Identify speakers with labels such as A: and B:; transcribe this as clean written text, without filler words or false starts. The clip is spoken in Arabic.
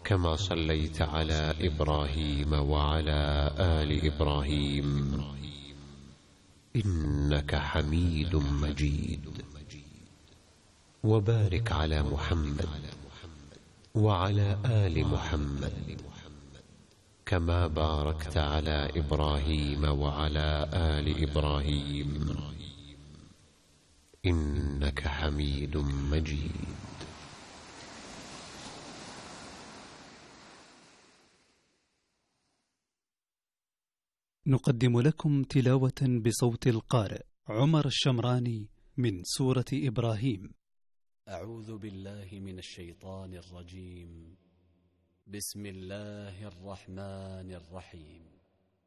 A: كما صليت على إبراهيم وعلى آل إبراهيم إنك حميد مجيد. وبارك على محمد وعلى آل محمد كما باركت على إبراهيم وعلى آل إبراهيم إنك حميد مجيد.
B: نقدم لكم تلاوة بصوت القارئ عمر الشمراني من سورة إبراهيم.
C: أعوذ بالله من الشيطان الرجيم. بسم الله الرحمن الرحيم.